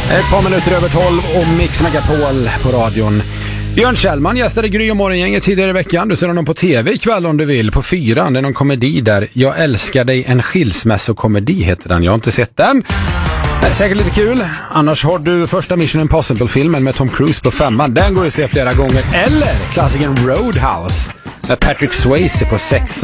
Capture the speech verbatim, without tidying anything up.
Ett par minuter över tolv och Mix Megapol på radion. Björn Kjellman gästade Gry och Morgongänget tidigare i veckan. Du ser honom på tv ikväll om du vill. På fyran, det är någon komedi där. Jag älskar dig, en skilsmässokomedi heter den. Jag har inte sett den. Säkert lite kul. Annars har du första Mission Impossible-filmen med Tom Cruise på femman. Den går ju att se flera gånger. Eller klassikern Roadhouse med Patrick Swayze på sexan.